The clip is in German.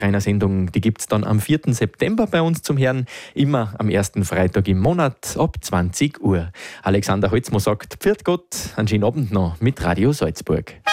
Sendung, die gibt es dann am 4. September bei uns zum Hören, immer am ersten Freitag im Monat ab 20 Uhr. Alexander Holzmo sagt, Pfiat Gott, einen schönen Abend noch mit Radio Salzburg.